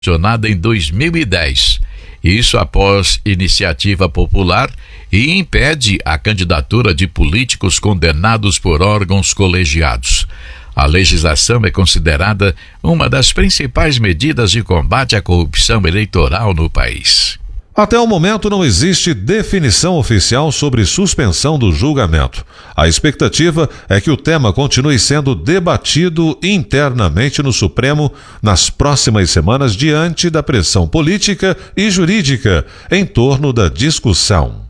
sancionada em 2010. Isso após iniciativa popular e impede a candidatura de políticos condenados por órgãos colegiados. A legislação é considerada uma das principais medidas de combate à corrupção eleitoral no país. Até o momento não existe definição oficial sobre suspensão do julgamento. A expectativa é que o tema continue sendo debatido internamente no Supremo nas próximas semanas diante da pressão política e jurídica em torno da discussão.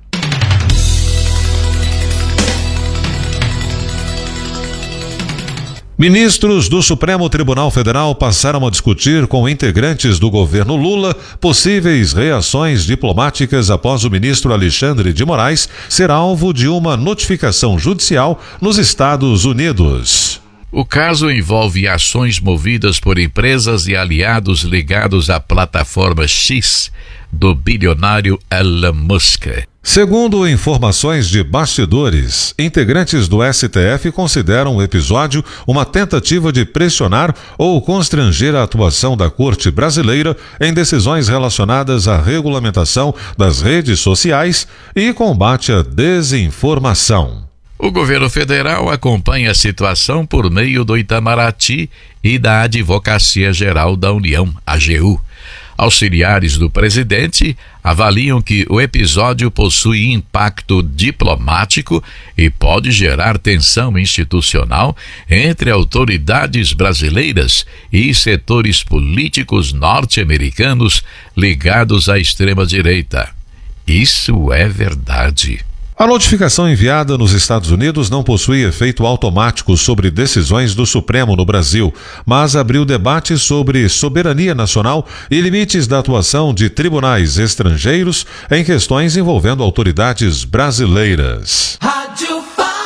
Ministros do Supremo Tribunal Federal passaram a discutir com integrantes do governo Lula possíveis reações diplomáticas após o ministro Alexandre de Moraes ser alvo de uma notificação judicial nos Estados Unidos. O caso envolve ações movidas por empresas e aliados ligados à plataforma X do bilionário Elon Musk. Segundo informações de bastidores, integrantes do STF consideram o episódio uma tentativa de pressionar ou constranger a atuação da Corte Brasileira em decisões relacionadas à regulamentação das redes sociais e combate à desinformação. O governo federal acompanha a situação por meio do Itamaraty e da Advocacia Geral da União, AGU. Auxiliares do presidente avaliam que o episódio possui impacto diplomático e pode gerar tensão institucional entre autoridades brasileiras e setores políticos norte-americanos ligados à extrema-direita. Isso é verdade. A notificação enviada nos Estados Unidos não possui efeito automático sobre decisões do Supremo no Brasil, mas abriu debate sobre soberania nacional e limites da atuação de tribunais estrangeiros em questões envolvendo autoridades brasileiras. Rádio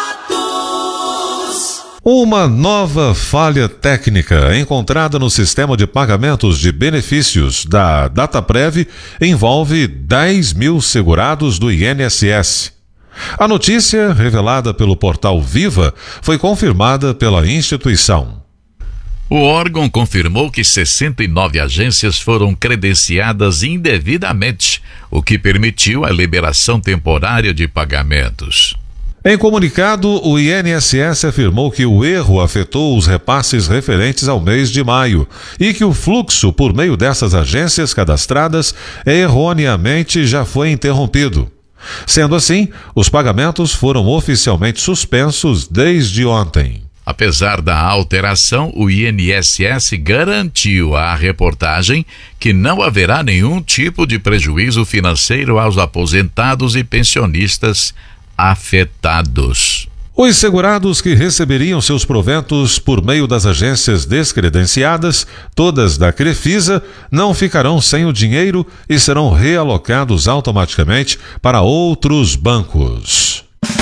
Fatos. Uma nova falha técnica encontrada no sistema de pagamentos de benefícios da Dataprev envolve 10 mil segurados do INSS. A notícia, revelada pelo portal Viva, foi confirmada pela instituição. O órgão confirmou que 69 agências foram credenciadas indevidamente, o que permitiu a liberação temporária de pagamentos. Em comunicado, o INSS afirmou que o erro afetou os repasses referentes ao mês de maio e que o fluxo por meio dessas agências cadastradas erroneamente já foi interrompido. Sendo assim, os pagamentos foram oficialmente suspensos desde ontem. Apesar da alteração, o INSS garantiu à reportagem que não haverá nenhum tipo de prejuízo financeiro aos aposentados e pensionistas afetados. Os segurados que receberiam seus proventos por meio das agências descredenciadas, todas da Crefisa, não ficarão sem o dinheiro e serão realocados automaticamente para outros bancos.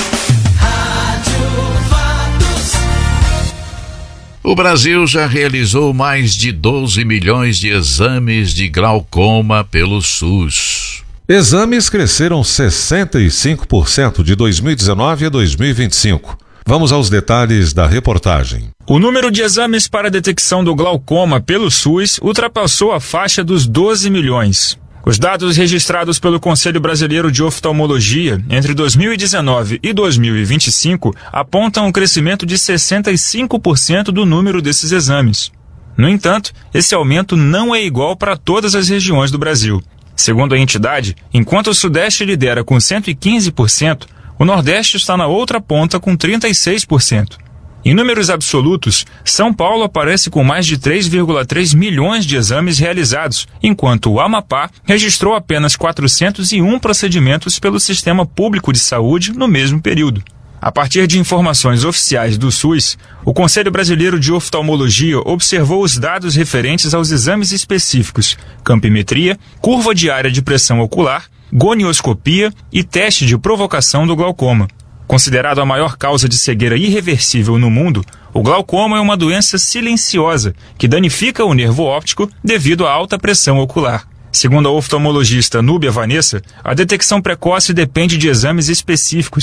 O Brasil já realizou mais de 12 milhões de exames de glaucoma pelo SUS. Exames cresceram 65% de 2019 a 2025. Vamos aos detalhes da reportagem. O número de exames para a detecção do glaucoma pelo SUS ultrapassou a faixa dos 12 milhões. Os dados registrados pelo Conselho Brasileiro de Oftalmologia entre 2019 e 2025 apontam um crescimento de 65% do número desses exames. No entanto, esse aumento não é igual para todas as regiões do Brasil. Segundo a entidade, enquanto o Sudeste lidera com 115%, o Nordeste está na outra ponta com 36%. Em números absolutos, São Paulo aparece com mais de 3,3 milhões de exames realizados, enquanto o Amapá registrou apenas 401 procedimentos pelo Sistema Público de Saúde no mesmo período. A partir de informações oficiais do SUS, o Conselho Brasileiro de Oftalmologia observou os dados referentes aos exames específicos, campimetria, curva diária de pressão ocular, gonioscopia e teste de provocação do glaucoma. Considerado a maior causa de cegueira irreversível no mundo, o glaucoma é uma doença silenciosa que danifica o nervo óptico devido à alta pressão ocular. Segundo a oftalmologista Núbia Vanessa, a detecção precoce depende de exames específicos.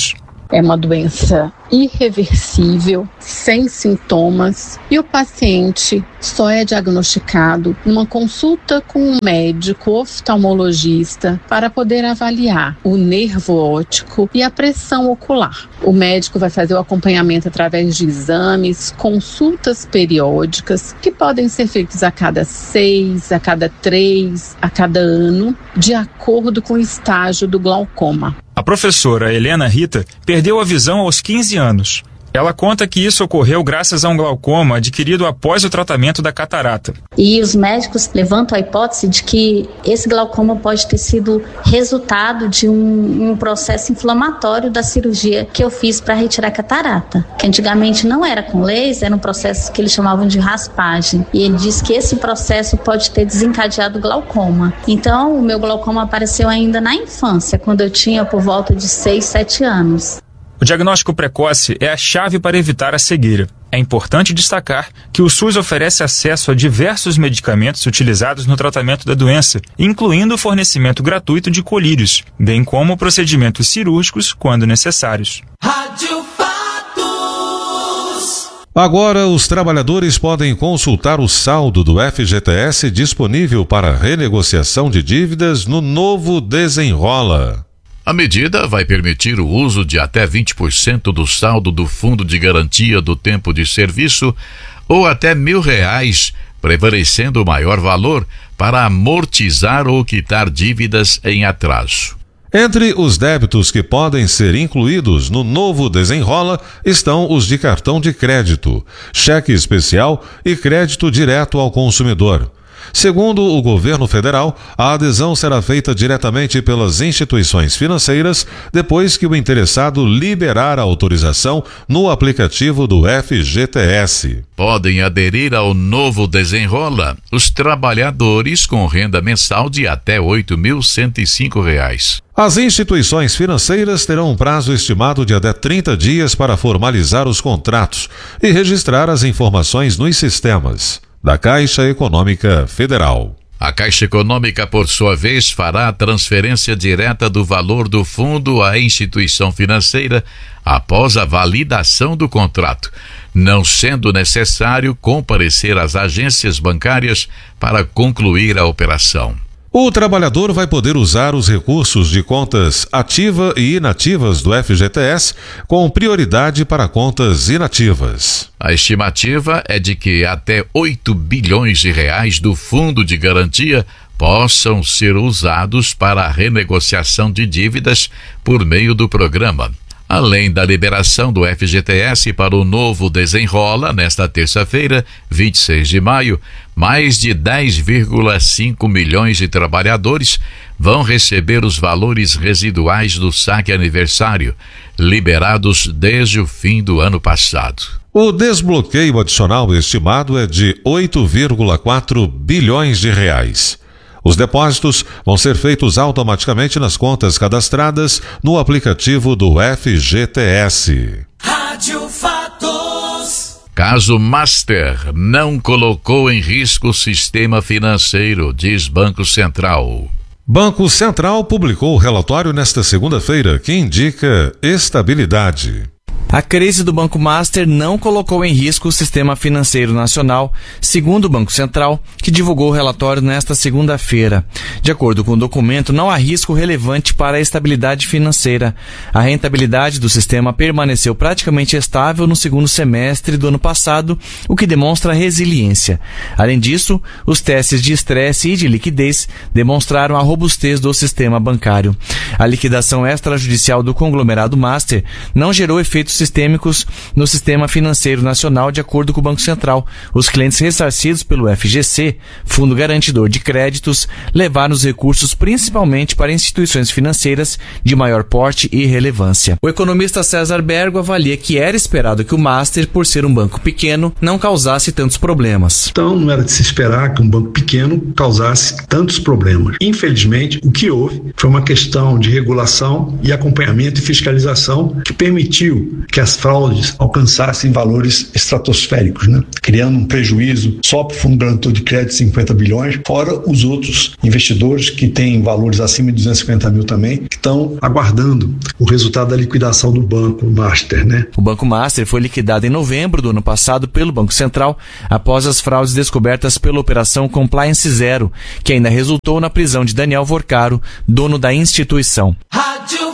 É uma doença irreversível, sem sintomas, e o paciente só é diagnosticado numa consulta com um médico oftalmologista para poder avaliar o nervo óptico e a pressão ocular. O médico vai fazer o acompanhamento através de exames, consultas periódicas, que podem ser feitos a cada 6, a cada 3, a cada ano, de acordo com o estágio do glaucoma. A professora Helena Rita perdeu a visão aos 15 anos. Ela conta que isso ocorreu graças a um glaucoma adquirido após o tratamento da catarata. E os médicos levantam a hipótese de que esse glaucoma pode ter sido resultado de um processo inflamatório da cirurgia que eu fiz para retirar a catarata. Que antigamente não era com laser, era um processo que eles chamavam de raspagem. E ele diz que esse processo pode ter desencadeado o glaucoma. Então, o meu glaucoma apareceu ainda na infância, quando eu tinha por volta de 6, 7 anos. O diagnóstico precoce é a chave para evitar a cegueira. É importante destacar que o SUS oferece acesso a diversos medicamentos utilizados no tratamento da doença, incluindo o fornecimento gratuito de colírios, bem como procedimentos cirúrgicos quando necessários. Rádio Fatos. Agora, os trabalhadores podem consultar o saldo do FGTS disponível para renegociação de dívidas no novo Desenrola. A medida vai permitir o uso de até 20% do saldo do Fundo de Garantia do Tempo de Serviço ou até R$1.000, prevalecendo o maior valor para amortizar ou quitar dívidas em atraso. Entre os débitos que podem ser incluídos no novo Desenrola estão os de cartão de crédito, cheque especial e crédito direto ao consumidor. Segundo o governo federal, a adesão será feita diretamente pelas instituições financeiras depois que o interessado liberar a autorização no aplicativo do FGTS. Podem aderir ao novo Desenrola os trabalhadores com renda mensal de até R$ 8.105. As instituições financeiras terão um prazo estimado de até 30 dias para formalizar os contratos e registrar as informações nos sistemas da Caixa Econômica Federal. A Caixa Econômica, por sua vez, fará a transferência direta do valor do fundo à instituição financeira após a validação do contrato, não sendo necessário comparecer às agências bancárias para concluir a operação. O trabalhador vai poder usar os recursos de contas ativa e inativas do FGTS com prioridade para contas inativas. A estimativa é de que até R$ 8 bilhões do Fundo de Garantia possam ser usados para a renegociação de dívidas por meio do programa. Além da liberação do FGTS para o novo Desenrola, nesta terça-feira, 26 de maio, mais de 10,5 milhões de trabalhadores vão receber os valores residuais do saque aniversário, liberados desde o fim do ano passado. O desbloqueio adicional estimado é de R$ 8,4 bilhões. Os depósitos vão ser feitos automaticamente nas contas cadastradas no aplicativo do FGTS. Rádio Fatos. Caso Master não colocou em risco o sistema financeiro, diz Banco Central. Banco Central publicou o relatório nesta segunda-feira que indica estabilidade. A crise do Banco Master não colocou em risco o sistema financeiro nacional, segundo o Banco Central, que divulgou o relatório nesta segunda-feira. De acordo com o documento, não há risco relevante para a estabilidade financeira. A rentabilidade do sistema permaneceu praticamente estável no segundo semestre do ano passado, o que demonstra resiliência. Além disso, os testes de estresse e de liquidez demonstraram a robustez do sistema bancário. A liquidação extrajudicial do conglomerado Master não gerou efeitos sistêmicos no sistema financeiro nacional, de acordo com o Banco Central. Os clientes ressarcidos pelo FGC, Fundo Garantidor de Créditos, levaram os recursos principalmente para instituições financeiras de maior porte e relevância. O economista César Bergo avalia que era esperado que o Master, por ser um banco pequeno, não causasse tantos problemas. Então, não era de se esperar que um banco pequeno causasse tantos problemas. Infelizmente, o que houve foi uma questão de regulação e acompanhamento e fiscalização que permitiu que as fraudes alcançassem valores estratosféricos, né? Criando um prejuízo só para o Fundo Garantor de Crédito de 50 bilhões, fora os outros investidores que têm valores acima de 250 mil também, que estão aguardando o resultado da liquidação do Banco Master, né? O Banco Master foi liquidado em novembro do ano passado pelo Banco Central após as fraudes descobertas pela Operação Compliance Zero, que ainda resultou na prisão de Daniel Vorcaro, dono da instituição. Rádio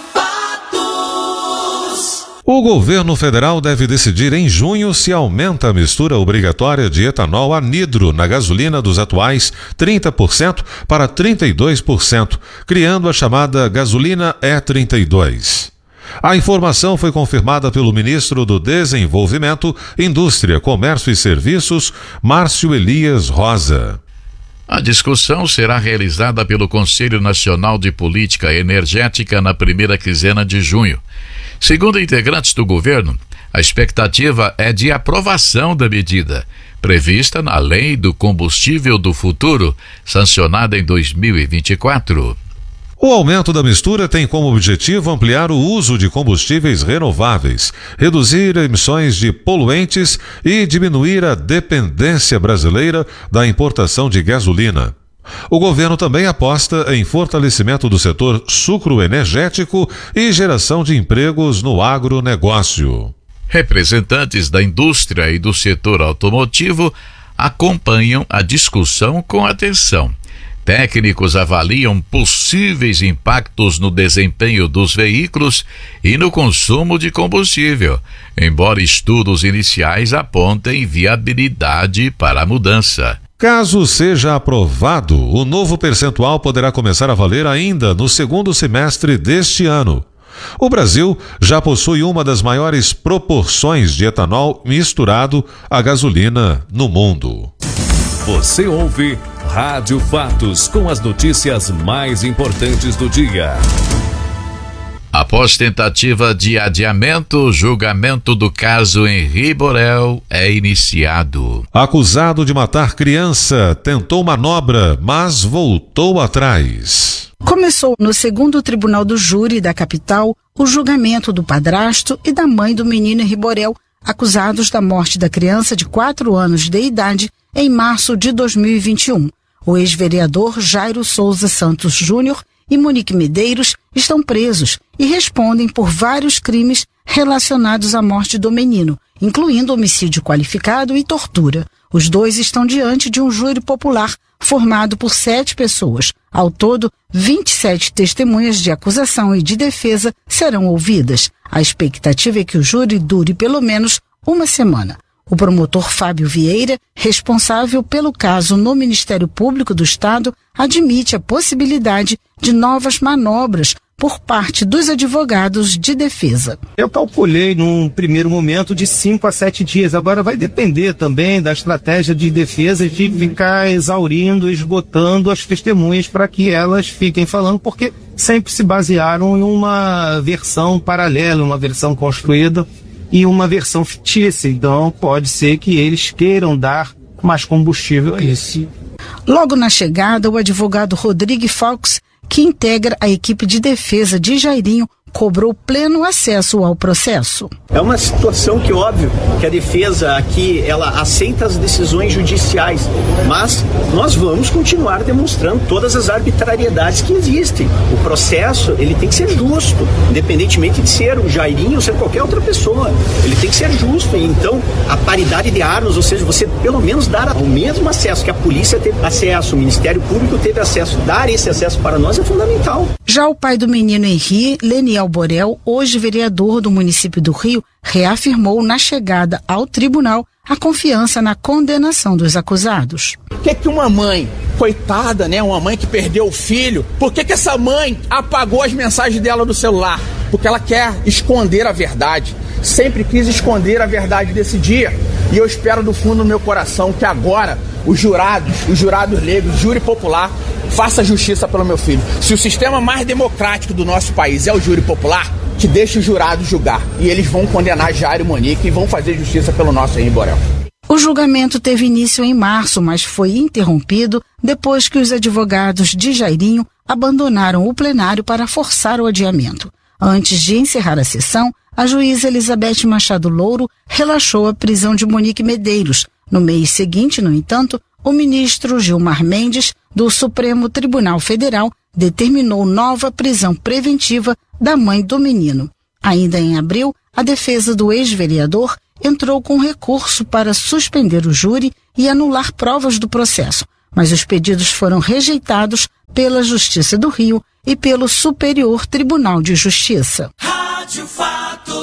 Fatos. O governo federal deve decidir em junho se aumenta a mistura obrigatória de etanol anidro na gasolina dos atuais 30% para 32%, criando a chamada gasolina E32. A informação foi confirmada pelo ministro do Desenvolvimento, Indústria, Comércio e Serviços, Márcio Elias Rosa. A discussão será realizada pelo Conselho Nacional de Política Energética na primeira quinzena de junho. Segundo integrantes do governo, a expectativa é de aprovação da medida, prevista na Lei do Combustível do Futuro, sancionada em 2024. O aumento da mistura tem como objetivo ampliar o uso de combustíveis renováveis, reduzir emissões de poluentes e diminuir a dependência brasileira da importação de gasolina. O governo também aposta em fortalecimento do setor sucroenergético e geração de empregos no agronegócio. Representantes da indústria e do setor automotivo acompanham a discussão com atenção. Técnicos avaliam possíveis impactos no desempenho dos veículos e no consumo de combustível, embora estudos iniciais apontem viabilidade para a mudança. Caso seja aprovado, o novo percentual poderá começar a valer ainda no segundo semestre deste ano. O Brasil já possui uma das maiores proporções de etanol misturado à gasolina no mundo. Você ouve Rádio Fatos com as notícias mais importantes do dia. Após tentativa de adiamento, o julgamento do caso Henri Borel é iniciado. Acusado de matar criança, tentou manobra, mas voltou atrás. Começou no segundo tribunal do júri da capital o julgamento do padrasto e da mãe do menino Henri Borel, acusados da morte da criança de 4 anos de idade em março de 2021. O ex-vereador Jairo Souza Santos Júnior e Monique Medeiros estão presos e respondem por vários crimes relacionados à morte do menino, incluindo homicídio qualificado e tortura. Os dois estão diante de um júri popular formado por 7 pessoas. Ao todo, 27 testemunhas de acusação e de defesa serão ouvidas. A expectativa é que o júri dure pelo menos uma semana. O promotor Fábio Vieira, responsável pelo caso no Ministério Público do Estado, admite a possibilidade de novas manobras por parte dos advogados de defesa. Eu calculei num primeiro momento de 5 a 7 dias. Agora vai depender também da estratégia de defesa de ficar exaurindo, esgotando as testemunhas para que elas fiquem falando, porque sempre se basearam em uma versão paralela, uma versão construída e uma versão fictícia. Então pode ser que eles queiram dar mais combustível a isso. Logo na chegada, o advogado Rodrigo Fox, que integra a equipe de defesa de Jairinho, cobrou pleno acesso ao processo. É uma situação que, óbvio, que a defesa aqui, ela aceita as decisões judiciais, mas nós vamos continuar demonstrando todas as arbitrariedades que existem. O processo, ele tem que ser justo, independentemente de ser o Jairinho ou ser qualquer outra pessoa. Ele tem que ser justo, e então a paridade de armas, ou seja, você pelo menos dar o mesmo acesso que a polícia teve acesso, o Ministério Público teve acesso, dar esse acesso para nós é fundamental. Já o pai do menino Henri, Leniel Borel, hoje vereador do município do Rio, reafirmou na chegada ao tribunal a confiança na condenação dos acusados. Por que uma mãe, coitada, né, uma mãe que perdeu o filho, por que essa mãe apagou as mensagens dela do celular? Porque ela quer esconder a verdade. Sempre quis esconder a verdade desse dia. E eu espero do fundo do meu coração que agora os jurados leigos, júri popular, faça justiça pelo meu filho. Se o sistema mais democrático do nosso país é o júri popular, que deixe os jurados julgar. E eles vão condenar Jairo e Monique e vão fazer justiça pelo nosso Henri Borel. O julgamento teve início em março, mas foi interrompido depois que os advogados de Jairinho abandonaram o plenário para forçar o adiamento. Antes de encerrar a sessão, a juíza Elizabeth Machado Louro relaxou a prisão de Monique Medeiros. No mês seguinte, no entanto, o ministro Gilmar Mendes, do Supremo Tribunal Federal, determinou nova prisão preventiva da mãe do menino. Ainda em abril, a defesa do ex-vereador entrou com recurso para suspender o júri e anular provas do processo, mas os pedidos foram rejeitados pela Justiça do Rio e pelo Superior Tribunal de Justiça. Rádio Fatos.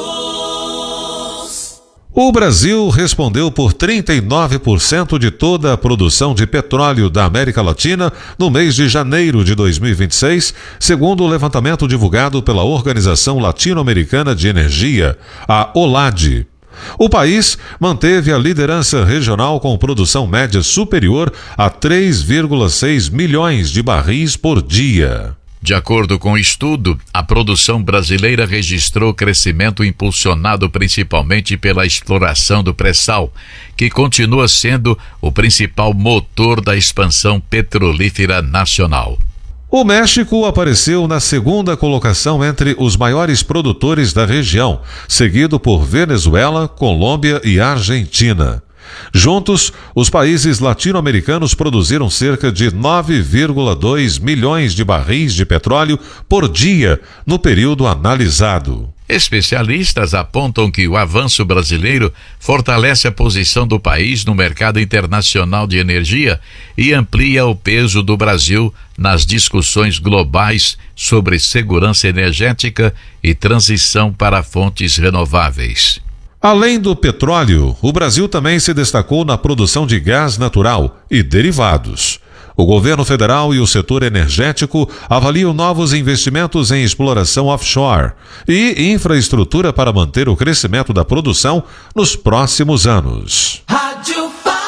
O Brasil respondeu por 39% de toda a produção de petróleo da América Latina no mês de janeiro de 2026, segundo o levantamento divulgado pela Organização Latino-Americana de Energia, a OLAD. O país manteve a liderança regional com produção média superior a 3,6 milhões de barris por dia. De acordo com o estudo, a produção brasileira registrou crescimento impulsionado principalmente pela exploração do pré-sal, que continua sendo o principal motor da expansão petrolífera nacional. O México apareceu na segunda colocação entre os maiores produtores da região, seguido por Venezuela, Colômbia e Argentina. Juntos, os países latino-americanos produziram cerca de 9,2 milhões de barris de petróleo por dia no período analisado. Especialistas apontam que o avanço brasileiro fortalece a posição do país no mercado internacional de energia e amplia o peso do Brasil nas discussões globais sobre segurança energética e transição para fontes renováveis. Além do petróleo, o Brasil também se destacou na produção de gás natural e derivados. O governo federal e o setor energético avaliam novos investimentos em exploração offshore e infraestrutura para manter o crescimento da produção nos próximos anos. Rádio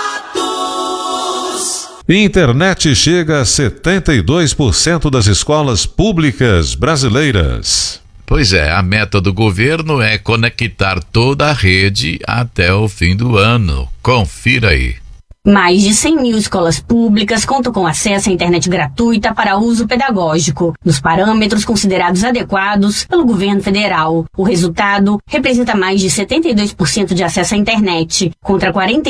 Fatos. Internet chega a 72% das escolas públicas brasileiras. Pois é, a meta do governo é conectar toda a rede até o fim do ano. Confira aí. Mais de 100 mil escolas públicas contam com acesso à internet gratuita para uso pedagógico, nos parâmetros considerados adequados pelo governo federal. O resultado representa mais de 72% de acesso à internet, contra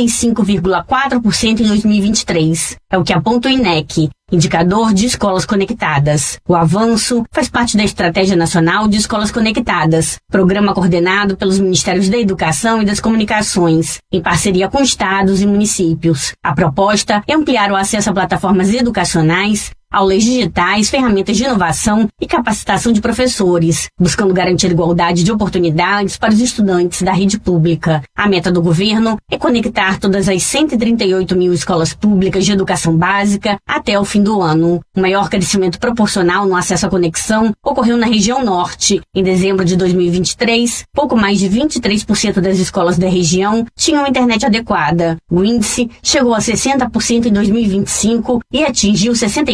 45,4% em 2023. É o que aponta o INEC, Indicador de Escolas Conectadas. O avanço faz parte da Estratégia Nacional de Escolas Conectadas, programa coordenado pelos Ministérios da Educação e das Comunicações, em parceria com estados e municípios. A proposta é ampliar o acesso a plataformas educacionais, aulas digitais, ferramentas de inovação e capacitação de professores, buscando garantir igualdade de oportunidades para os estudantes da rede pública. A meta do governo é conectar todas as 138 mil escolas públicas de educação básica até o fim do ano. O maior crescimento proporcional no acesso à conexão ocorreu na região norte. Em dezembro de 2023, pouco mais de 23% das escolas da região tinham internet adequada. O índice chegou a 60% em 2025 e atingiu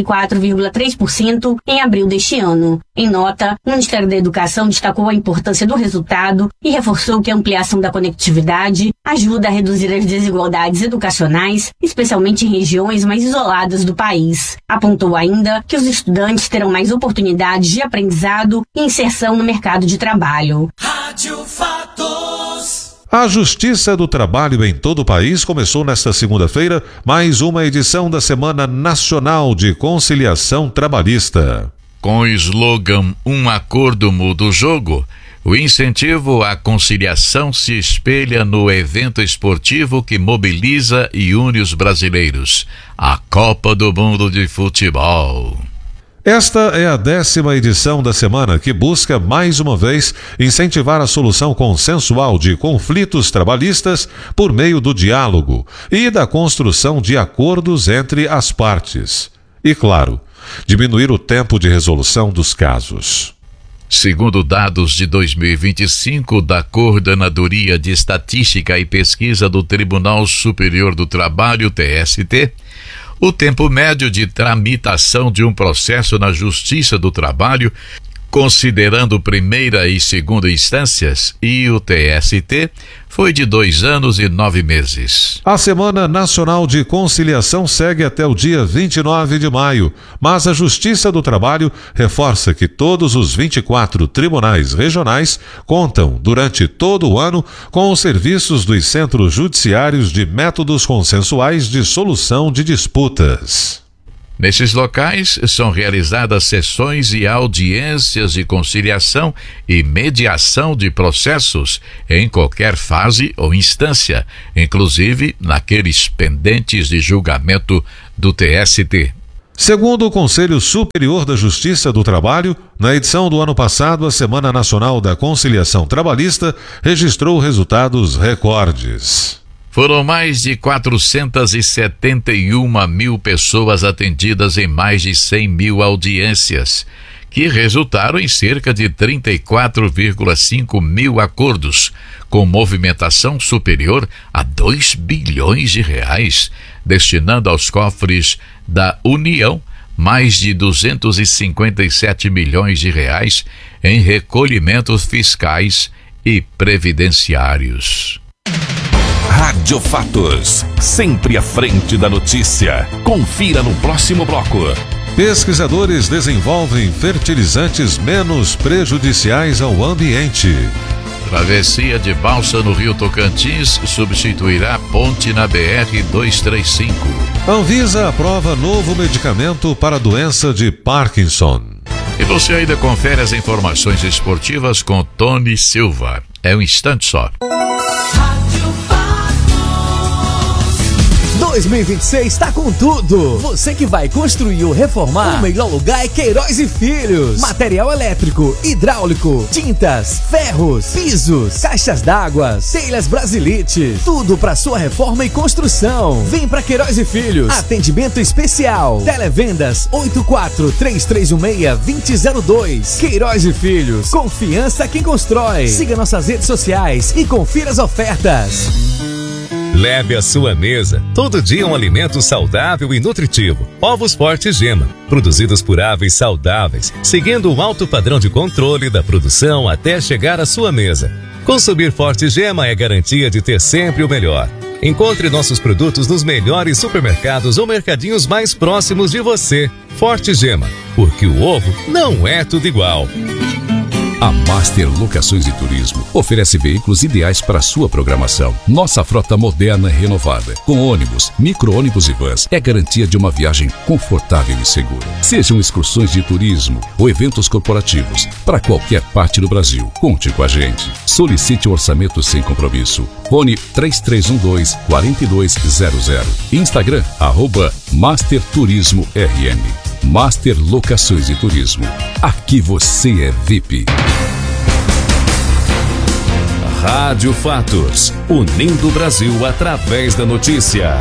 64,3% em abril deste ano. Em nota, o Ministério da Educação destacou a importância do resultado e reforçou que a ampliação da conectividade ajuda a reduzir as desigualdades educacionais, especialmente em regiões mais isoladas do país. Apontou ainda que os estudantes terão mais oportunidades de aprendizado e inserção no mercado de trabalho. Rádio Fatos. A Justiça do Trabalho em todo o país começou nesta segunda-feira mais uma edição da Semana Nacional de Conciliação Trabalhista. Com o slogan "Um acordo muda o jogo", o incentivo à conciliação se espelha no evento esportivo que mobiliza e une os brasileiros, a Copa do Mundo de Futebol. Esta é a 10ª edição da semana que busca, mais uma vez, incentivar a solução consensual de conflitos trabalhistas por meio do diálogo e da construção de acordos entre as partes. E, claro, diminuir o tempo de resolução dos casos. Segundo dados de 2025 da Coordenadoria de Estatística e Pesquisa do Tribunal Superior do Trabalho, TST, o tempo médio de tramitação de um processo na Justiça do Trabalho considerando primeira e segunda instâncias, e o TST, foi de 2 anos e 9 meses. A Semana Nacional de Conciliação segue até o dia 29 de maio, mas a Justiça do Trabalho reforça que todos os 24 tribunais regionais contam, durante todo o ano, com os serviços dos centros judiciários de métodos consensuais de solução de disputas. Nesses locais são realizadas sessões e audiências de conciliação e mediação de processos em qualquer fase ou instância, inclusive naqueles pendentes de julgamento do TST. Segundo o Conselho Superior da Justiça do Trabalho, na edição do ano passado, a Semana Nacional da Conciliação Trabalhista registrou resultados recordes. Foram mais de 471 mil pessoas atendidas em mais de 100 mil audiências, que resultaram em cerca de 34,5 mil acordos, com movimentação superior a 2 bilhões de reais, destinando aos cofres da União mais de 257 milhões de reais em recolhimentos fiscais e previdenciários. Rádio Fatos, sempre à frente da notícia. Confira no próximo bloco. Pesquisadores desenvolvem fertilizantes menos prejudiciais ao ambiente. Travessia de balsa no Rio Tocantins substituirá ponte na BR-235. Anvisa aprova novo medicamento para a doença de Parkinson. E você ainda confere as informações esportivas com Tony Silva. É um instante só. 2026 está com tudo. Você que vai construir ou reformar, o melhor lugar é Queiroz e Filhos. Material elétrico, hidráulico, tintas, ferros, pisos, caixas d'água, telhas Brasilite, tudo para sua reforma e construção. Vem para Queiroz e Filhos. Atendimento especial. Televendas 843316-2002. Queiroz e Filhos. Confiança quem constrói. Siga nossas redes sociais e confira as ofertas. Leve à sua mesa todo dia um alimento saudável e nutritivo. Ovos Forte Gema, produzidos por aves saudáveis, seguindo um alto padrão de controle da produção até chegar à sua mesa. Consumir Forte Gema é garantia de ter sempre o melhor. Encontre nossos produtos nos melhores supermercados ou mercadinhos mais próximos de você. Forte Gema, porque o ovo não é tudo igual. A Master Locações e Turismo oferece veículos ideais para sua programação. Nossa frota moderna e renovada, com ônibus, micro-ônibus e vans, é garantia de uma viagem confortável e segura. Sejam excursões de turismo ou eventos corporativos, para qualquer parte do Brasil, conte com a gente. Solicite um orçamento sem compromisso. Fone 3312-4200. Instagram, @Master Turismo RN. Master Locações e Turismo. Aqui você é VIP. Rádio Fatos, unindo o Brasil através da notícia.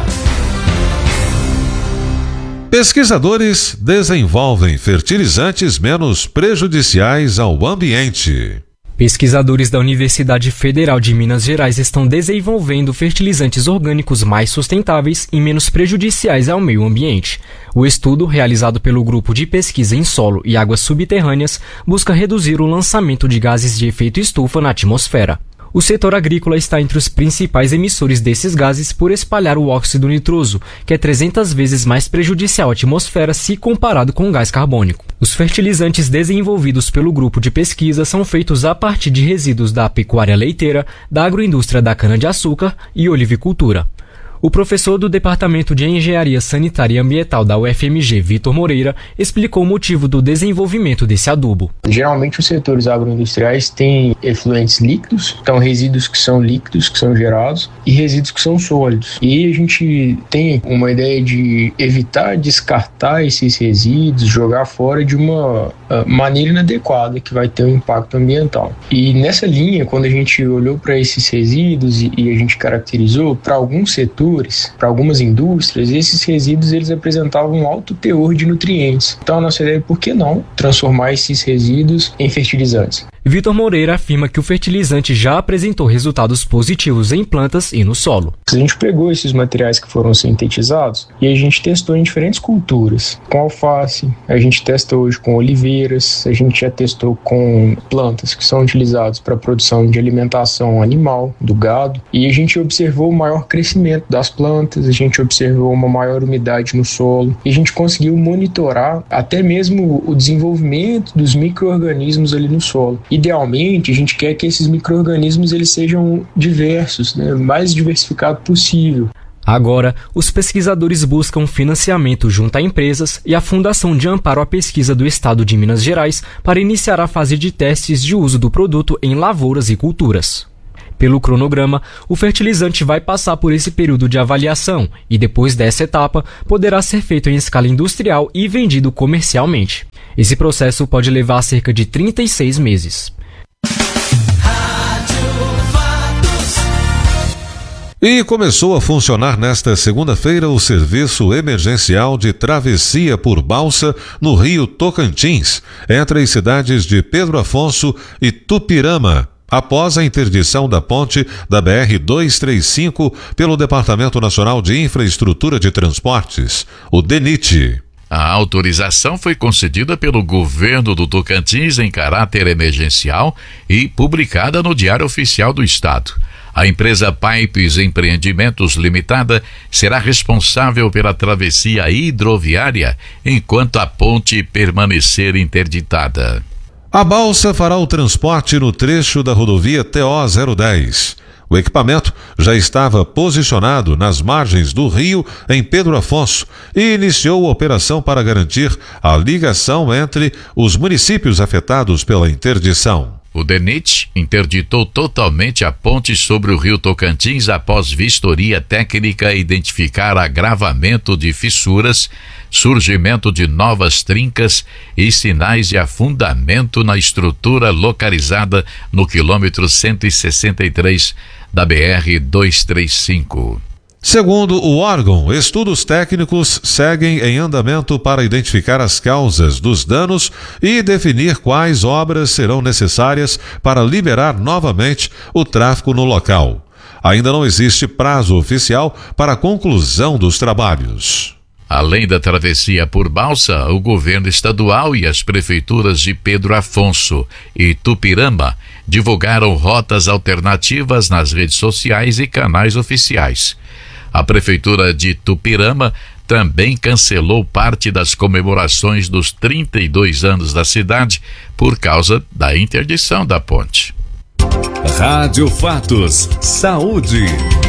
Pesquisadores desenvolvem fertilizantes menos prejudiciais ao ambiente. Pesquisadores da Universidade Federal de Minas Gerais estão desenvolvendo fertilizantes orgânicos mais sustentáveis e menos prejudiciais ao meio ambiente. O estudo, realizado pelo Grupo de Pesquisa em Solo e Águas Subterrâneas, busca reduzir o lançamento de gases de efeito estufa na atmosfera. O setor agrícola está entre os principais emissores desses gases por espalhar o óxido nitroso, que é 300 vezes mais prejudicial à atmosfera se comparado com o gás carbônico. Os fertilizantes desenvolvidos pelo grupo de pesquisa são feitos a partir de resíduos da pecuária leiteira, da agroindústria da cana-de-açúcar e olivicultura. O professor do Departamento de Engenharia Sanitária e Ambiental da UFMG, Vitor Moreira, explicou o motivo do desenvolvimento desse adubo. Geralmente os setores agroindustriais têm efluentes líquidos, então resíduos que são líquidos, que são gerados, e resíduos que são sólidos. E a gente tem uma ideia de evitar descartar esses resíduos, jogar fora de uma maneira inadequada que vai ter um impacto ambiental. E nessa linha, quando a gente olhou para esses resíduos e a gente caracterizou, para alguns setores, para algumas indústrias, esses resíduos eles apresentavam um alto teor de nutrientes. Então a nossa ideia é por que não transformar esses resíduos em fertilizantes. Vitor Moreira afirma que o fertilizante já apresentou resultados positivos em plantas e no solo. A gente pegou esses materiais que foram sintetizados e a gente testou em diferentes culturas. Com alface, a gente testa hoje com oliveiras, a gente já testou com plantas que são utilizadas para a produção de alimentação animal, do gado, e a gente observou o maior crescimento das plantas, a gente observou uma maior umidade no solo e a gente conseguiu monitorar até mesmo o desenvolvimento dos micro-organismos ali no solo. Idealmente, a gente quer que esses micro-organismos eles sejam diversos, né, mais diversificado possível. Agora, os pesquisadores buscam financiamento junto a empresas e a Fundação de Amparo à Pesquisa do Estado de Minas Gerais para iniciar a fase de testes de uso do produto em lavouras e culturas. Pelo cronograma, o fertilizante vai passar por esse período de avaliação e, depois dessa etapa, poderá ser feito em escala industrial e vendido comercialmente. Esse processo pode levar cerca de 36 meses. E começou a funcionar nesta segunda-feira o serviço emergencial de travessia por balsa no rio Tocantins, entre as cidades de Pedro Afonso e Tupirama, após a interdição da ponte da BR-235 pelo Departamento Nacional de Infraestrutura de Transportes, o DENIT. A autorização foi concedida pelo governo do Tocantins em caráter emergencial e publicada no Diário Oficial do Estado. A empresa Pipes Empreendimentos Limitada será responsável pela travessia hidroviária enquanto a ponte permanecer interditada. A balsa fará o transporte no trecho da rodovia TO-010. O equipamento já estava posicionado nas margens do rio em Pedro Afonso e iniciou a operação para garantir a ligação entre os municípios afetados pela interdição. O DENIT interditou totalmente a ponte sobre o rio Tocantins após vistoria técnica identificar agravamento de fissuras, surgimento de novas trincas e sinais de afundamento na estrutura localizada no quilômetro 163 da BR-235. Segundo o órgão, estudos técnicos seguem em andamento para identificar as causas dos danos e definir quais obras serão necessárias para liberar novamente o tráfego no local. Ainda não existe prazo oficial para a conclusão dos trabalhos. Além da travessia por balsa, o governo estadual e as prefeituras de Pedro Afonso e Tupirama divulgaram rotas alternativas nas redes sociais e canais oficiais. A prefeitura de Tupirama também cancelou parte das comemorações dos 32 anos da cidade por causa da interdição da ponte. Rádio Fatos. Saúde.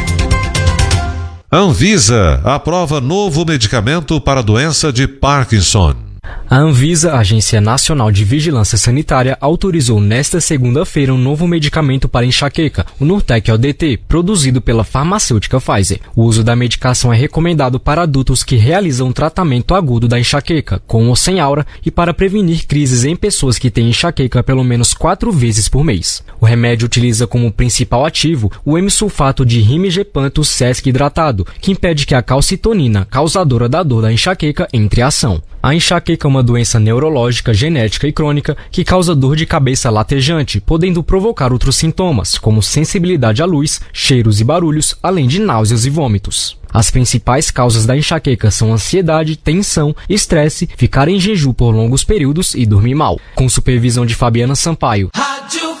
Anvisa aprova novo medicamento para a doença de Parkinson. A Anvisa, Agência Nacional de Vigilância Sanitária, autorizou nesta segunda-feira um novo medicamento para enxaqueca, o Nurtec ODT, produzido pela farmacêutica Pfizer. O uso da medicação é recomendado para adultos que realizam um tratamento agudo da enxaqueca, com ou sem aura, e para prevenir crises em pessoas que têm enxaqueca pelo menos 4 vezes por mês. O remédio utiliza como principal ativo o hemisulfato de rimigepanto sesc hidratado, que impede que a calcitonina, causadora da dor da enxaqueca, entre em ação. A enxaqueca é uma doença neurológica, genética e crônica que causa dor de cabeça latejante, podendo provocar outros sintomas, como sensibilidade à luz, cheiros e barulhos, além de náuseas e vômitos. As principais causas da enxaqueca são ansiedade, tensão, estresse, ficar em jejum por longos períodos e dormir mal. Com supervisão de Fabiana Sampaio. Rádio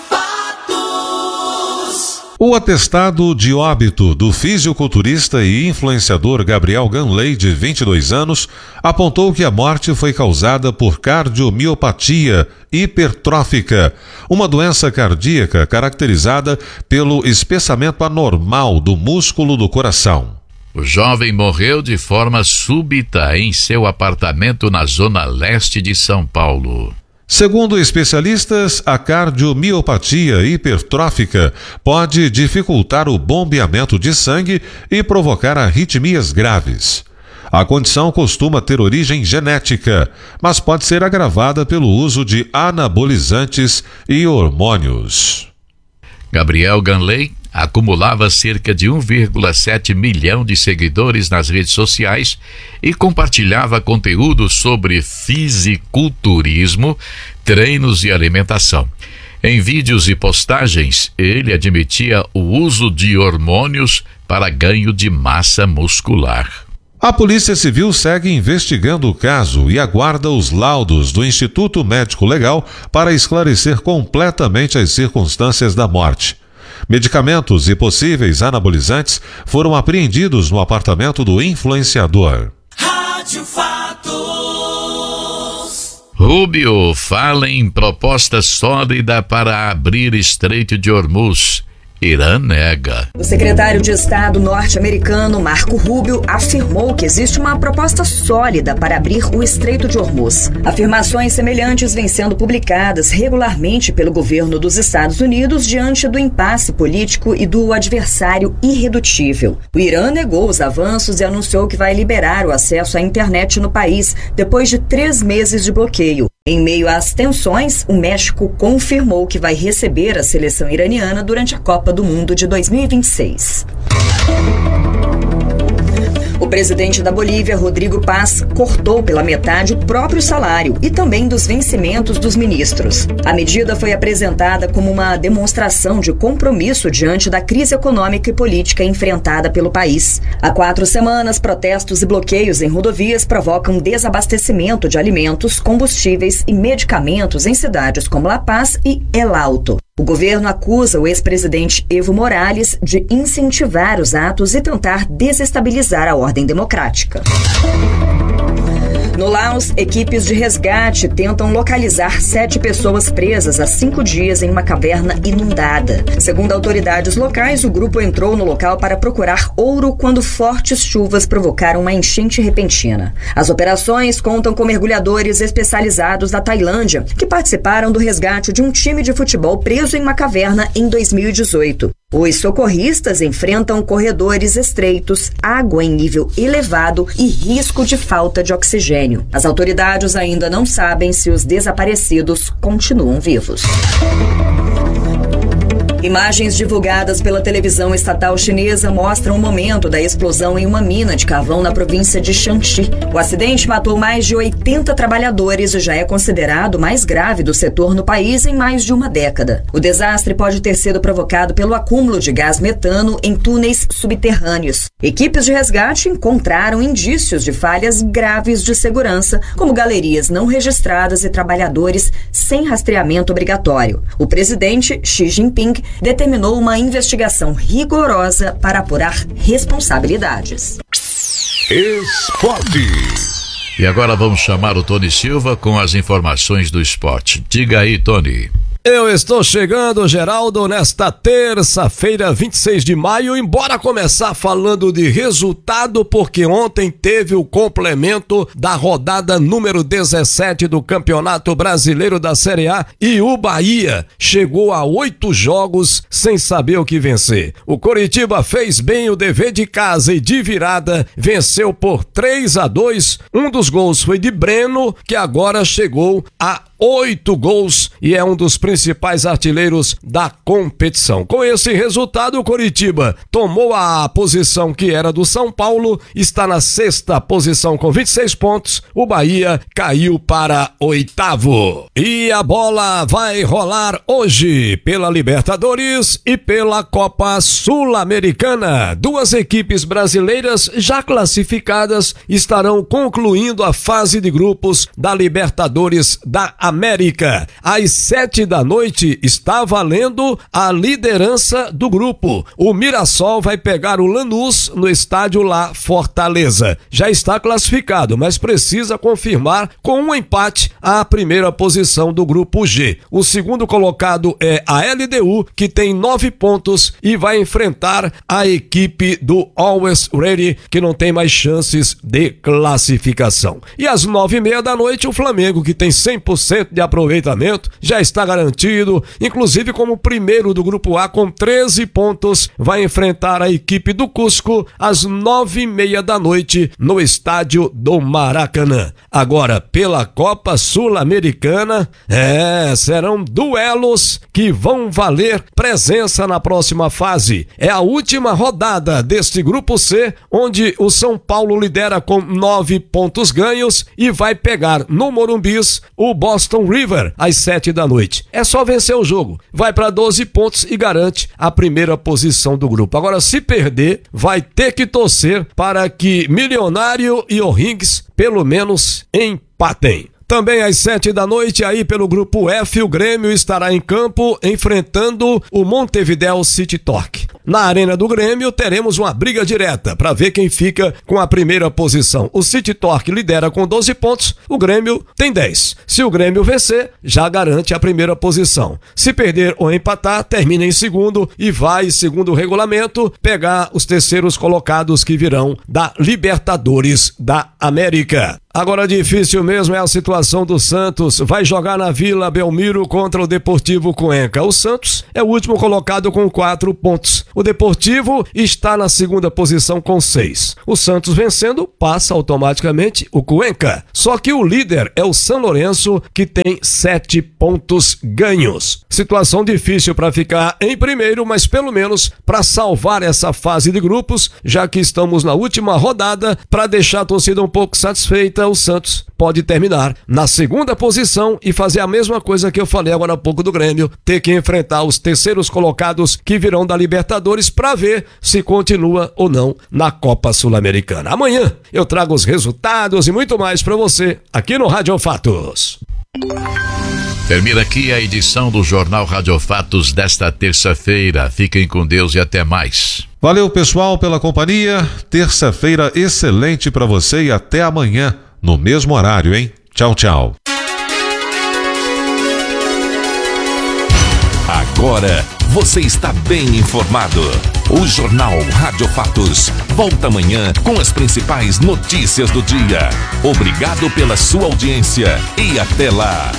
Fatos. O atestado de óbito do fisiculturista e influenciador Gabriel Ganley, de 22 anos, apontou que a morte foi causada por cardiomiopatia hipertrófica, uma doença cardíaca caracterizada pelo espessamento anormal do músculo do coração. O jovem morreu de forma súbita em seu apartamento na zona leste de São Paulo. Segundo especialistas, a cardiomiopatia hipertrófica pode dificultar o bombeamento de sangue e provocar arritmias graves. A condição costuma ter origem genética, mas pode ser agravada pelo uso de anabolizantes e hormônios. Gabriel Ganley acumulava cerca de 1,7 milhão de seguidores nas redes sociais e compartilhava conteúdo sobre fisiculturismo, treinos e alimentação. Em vídeos e postagens, ele admitia o uso de hormônios para ganho de massa muscular. A Polícia Civil segue investigando o caso e aguarda os laudos do Instituto Médico Legal para esclarecer completamente as circunstâncias da morte. Medicamentos e possíveis anabolizantes foram apreendidos no apartamento do influenciador. Rádio Fatos. Rubio fala em proposta sólida para abrir Estreito de Hormuz. Irã nega. O secretário de Estado norte-americano Marco Rubio afirmou que existe uma proposta sólida para abrir o Estreito de Hormuz. Afirmações semelhantes vêm sendo publicadas regularmente pelo governo dos Estados Unidos diante do impasse político e do adversário irredutível. O Irã negou os avanços e anunciou que vai liberar o acesso à internet no país depois de 3 meses de bloqueio. Em meio às tensões, o México confirmou que vai receber a seleção iraniana durante a Copa do Mundo de 2026. O presidente da Bolívia, Rodrigo Paz, cortou pela metade o próprio salário e também dos vencimentos dos ministros. A medida foi apresentada como uma demonstração de compromisso diante da crise econômica e política enfrentada pelo país. Há 4 semanas, protestos e bloqueios em rodovias provocam desabastecimento de alimentos, combustíveis e medicamentos em cidades como La Paz e El Alto. O governo acusa o ex-presidente Evo Morales de incentivar os atos e tentar desestabilizar a ordem democrática. No Laos, equipes de resgate tentam localizar 7 pessoas presas há 5 dias em uma caverna inundada. Segundo autoridades locais, o grupo entrou no local para procurar ouro quando fortes chuvas provocaram uma enchente repentina. As operações contam com mergulhadores especializados da Tailândia, que participaram do resgate de um time de futebol preso em uma caverna em 2018. Os socorristas enfrentam corredores estreitos, água em nível elevado e risco de falta de oxigênio. As autoridades ainda não sabem se os desaparecidos continuam vivos. Imagens divulgadas pela televisão estatal chinesa mostram o momento da explosão em uma mina de carvão na província de Shanxi. O acidente matou mais de 80 trabalhadores e já é considerado o mais grave do setor no país em mais de uma década. O desastre pode ter sido provocado pelo acúmulo de gás metano em túneis subterrâneos. Equipes de resgate encontraram indícios de falhas graves de segurança, como galerias não registradas e trabalhadores sem rastreamento obrigatório. O presidente Xi Jinping determinou uma investigação rigorosa para apurar responsabilidades. Esporte. E agora vamos chamar o Tony Silva com as informações do esporte. Diga aí, Tony. Eu estou chegando, Geraldo, nesta terça-feira, 26 de maio, embora começar falando de resultado, porque ontem teve o complemento da rodada número 17 do Campeonato Brasileiro da Série A e o Bahia chegou a 8 jogos sem saber o que vencer. O Coritiba fez bem o dever de casa e de virada, venceu por 3-2. Um dos gols foi de Breno, que agora chegou a 8 gols e é um dos principais artilheiros da competição. Com esse resultado, o Coritiba tomou a posição que era do São Paulo, está na 6ª posição com 26 pontos. O Bahia caiu para 8º. E a bola vai rolar hoje pela Libertadores e pela Copa Sul-Americana. 2 equipes brasileiras já classificadas estarão concluindo a fase de grupos da Libertadores da América. Às 7 da noite está valendo a liderança do grupo. O Mirassol vai pegar o Lanús no estádio La Fortaleza. Já está classificado, mas precisa confirmar com um empate a primeira posição do grupo G. O segundo colocado é a LDU, que tem 9 pontos e vai enfrentar a equipe do Always Ready, que não tem mais chances de classificação. E às 9:30 da noite, o Flamengo, que tem 100% de aproveitamento, já está garantido, inclusive como primeiro do grupo A com 13 pontos, vai enfrentar a equipe do Cusco às 9:30 da noite no estádio do Maracanã. Agora, pela Copa Sul-Americana, serão duelos que vão valer presença na próxima fase. É a última rodada deste grupo C, onde o São Paulo lidera com 9 pontos ganhos e vai pegar no Morumbis o Boston Boston River às 7h. É só vencer o jogo. Vai para 12 pontos e garante a primeira posição do grupo. Agora, se perder, vai ter que torcer para que Milionário e O'Higgins pelo menos empatem. Também às 7h, aí pelo grupo F, o Grêmio estará em campo enfrentando o Montevideo City Torque. Na arena do Grêmio teremos uma briga direta para ver quem fica com a primeira posição. O City Torque lidera com 12 pontos, o Grêmio tem 10. Se o Grêmio vencer, já garante a primeira posição. Se perder ou empatar, termina em segundo e vai, segundo o regulamento, pegar os terceiros colocados que virão da Libertadores da América. Agora, difícil mesmo é a situação do Santos. Vai jogar na Vila Belmiro contra o Deportivo Cuenca. O Santos é o último colocado com 4 pontos. O Deportivo está na segunda posição com 6. O Santos vencendo, passa automaticamente o Cuenca. Só que o líder é o São Lourenço, que tem 7 pontos ganhos. Situação difícil para ficar em primeiro, mas pelo menos para salvar essa fase de grupos, já que estamos na última rodada, para deixar a torcida um pouco satisfeita, o Santos pode terminar na segunda posição e fazer a mesma coisa que eu falei agora há pouco do Grêmio, ter que enfrentar os terceiros colocados que virão da Libertadores para ver se continua ou não na Copa Sul-Americana. Amanhã eu trago os resultados e muito mais para você aqui no Rádio Fatos. Termina aqui a edição do Jornal Rádio Fatos desta terça-feira. Fiquem com Deus e até mais. Valeu, pessoal, pela companhia. Terça-feira excelente para você e até amanhã no mesmo horário, hein? Tchau, tchau. Agora você está bem informado. O Jornal Rádio Fatos volta amanhã com as principais notícias do dia. Obrigado pela sua audiência e até lá.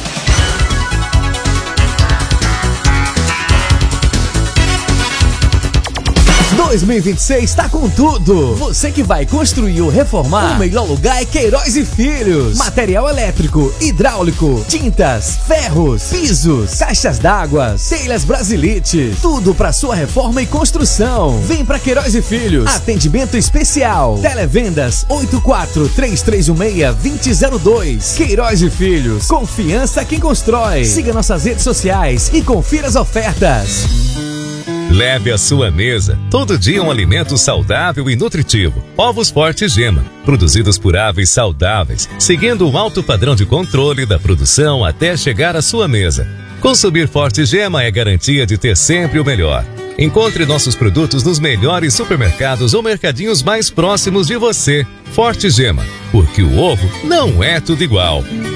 2026 está com tudo. Você que vai construir ou reformar, o melhor lugar é Queiroz e Filhos. Material elétrico, hidráulico, tintas, ferros, pisos, caixas d'água, telhas Brasilite, tudo para sua reforma e construção. Vem para Queiroz e Filhos. Atendimento especial. Televendas 84-3316-2002. Queiroz e Filhos. Confiança quem constrói. Siga nossas redes sociais e confira as ofertas. Leve à sua mesa todo dia um alimento saudável e nutritivo. Ovos Forte Gema, produzidos por aves saudáveis, seguindo um alto padrão de controle da produção até chegar à sua mesa. Consumir Forte Gema é garantia de ter sempre o melhor. Encontre nossos produtos nos melhores supermercados ou mercadinhos mais próximos de você. Forte Gema, porque o ovo não é tudo igual.